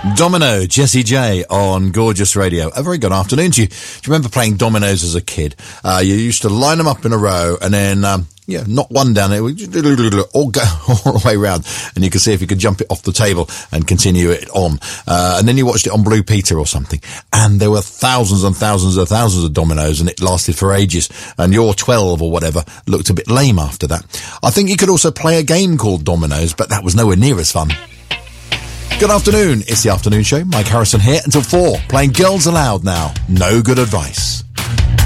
Domino, Jessie J on Gorgeous Radio. A very good afternoon to you. Do you remember playing dominoes as a kid? You used to line them up in a row and then, knock one down, or go all the way round, and you could see if you could jump it off the table and continue it on. And then you watched it on Blue Peter or something, and there were thousands and thousands and thousands of dominoes, and it lasted for ages, and your 12 or whatever looked a bit lame after that. I think you could also play a game called Dominoes, but that was nowhere near as fun. Good afternoon, it's the afternoon show. Mike Harrison here until 4, playing Girls Aloud now. No good advice.